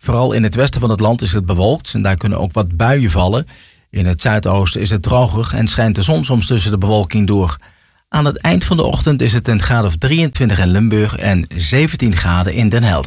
Vooral in het westen van het land is het bewolkt en daar kunnen ook wat buien vallen. In het zuidoosten is het droger en schijnt de zon soms tussen de bewolking door. Aan het eind van de ochtend is het een graad of 23 in Limburg en 17 graden in Den Helder.